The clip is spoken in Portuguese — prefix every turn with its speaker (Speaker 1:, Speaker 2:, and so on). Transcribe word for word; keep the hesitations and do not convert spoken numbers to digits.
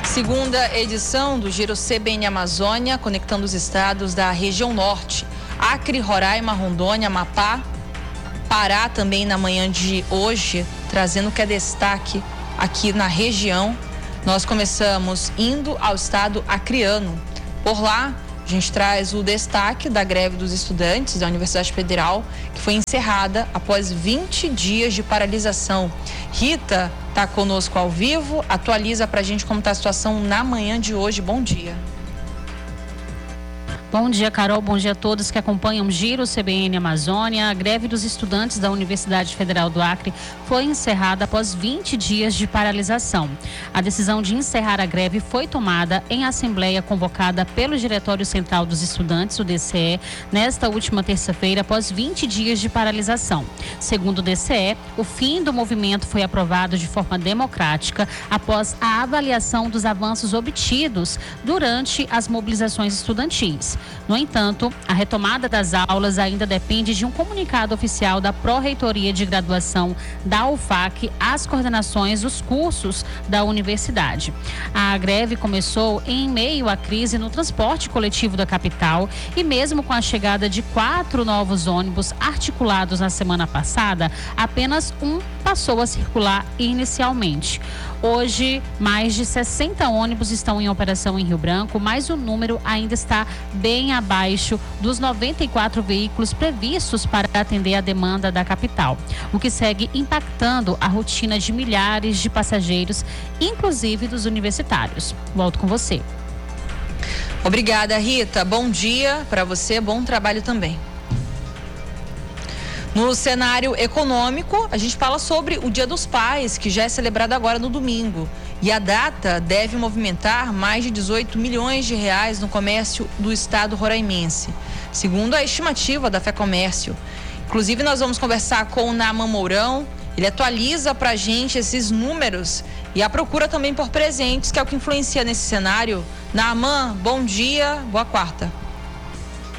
Speaker 1: Segunda edição do Giro C B N Amazônia, conectando os estados da região norte. Acre, Roraima, Rondônia, Amapá, Pará também na manhã de hoje, trazendo o que é destaque aqui na região. Nós começamos indo ao estado acreano. Por lá, a gente traz o destaque da greve dos estudantes da Universidade Federal, que foi encerrada após vinte dias de paralisação. Rita está conosco ao vivo, atualiza pra gente como está a situação na manhã de hoje. Bom dia.
Speaker 2: Bom dia, Carol. Bom dia a todos que acompanham o Giro C B N Amazônia. A greve dos estudantes da Universidade Federal do Acre foi encerrada após vinte dias de paralisação. A decisão de encerrar a greve foi tomada em assembleia convocada pelo Diretório Central dos Estudantes, o D C E, nesta última terça-feira, após vinte dias de paralisação. Segundo o D C E, o fim do movimento foi aprovado de forma democrática após a avaliação dos avanços obtidos durante as mobilizações estudantis. No entanto, a retomada das aulas ainda depende de um comunicado oficial da Pró-Reitoria de Graduação da U F A C às coordenações dos cursos da universidade. A greve começou em meio à crise no transporte coletivo da capital e mesmo com a chegada de quatro novos ônibus articulados na semana passada, apenas um passou a circular inicialmente. Hoje, mais de sessenta ônibus estão em operação em Rio Branco, mas o número ainda está bem abaixo dos noventa e quatro veículos previstos para atender a demanda da capital, o que segue impactando a rotina de milhares de passageiros, inclusive dos universitários. Volto com você.
Speaker 1: Obrigada, Rita. Bom dia para você, bom trabalho também. No cenário econômico, a gente fala sobre o Dia dos Pais, que já é celebrado agora no domingo. E a data deve movimentar mais de dezoito milhões de reais no comércio do estado roraimense, segundo a estimativa da FEComércio. Inclusive, nós vamos conversar com o Naaman Mourão. Ele atualiza para a gente esses números e a procura também por presentes, que é o que influencia nesse cenário. Naaman, bom dia, boa quarta.